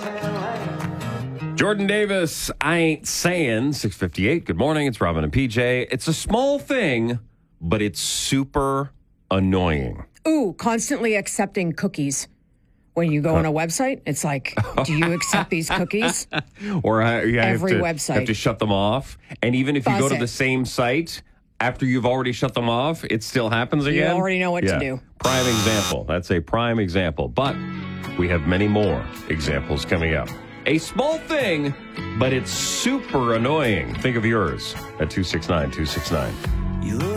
Jordan Davis, I ain't saying. 6:58. Good morning. It's Robin and PJ. It's a small thing, but it's super annoying. Ooh, constantly accepting cookies. When you go on a website, it's like, do you accept these cookies? Or you Every have website. to shut them off. And even if you go to the same site, after you've already shut them off, it still happens again. You already know what to do. Prime example. That's a prime example. But we have many more examples coming up. A small thing, but it's super annoying. Think of yours at 269-269.